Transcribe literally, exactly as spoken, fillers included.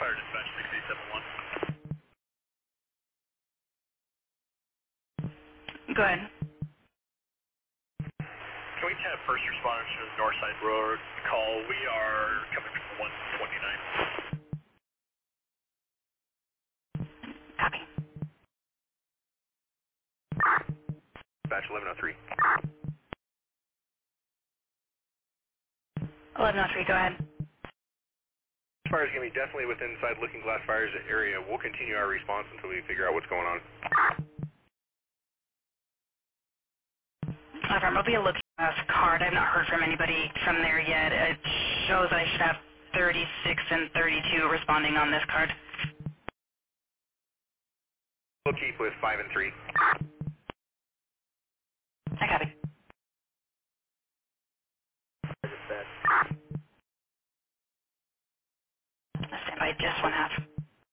Fire Dispatch six eight seven one. Go ahead. Can we have first responders to the Northside Road call? We are coming from one twenty-nine. Copy. Dispatch eleven oh three. eleven oh three, go ahead. Fire is going to be definitely within inside Looking Glass Fire's area. We'll continue our response until we figure out what's going on. Affirm, I'll be a Looking Glass card. I've not heard from anybody from there yet. It shows I should have thirty-six and thirty-two responding on this card. We'll keep with five and three. I copy. Dispatch. Stand by just one half.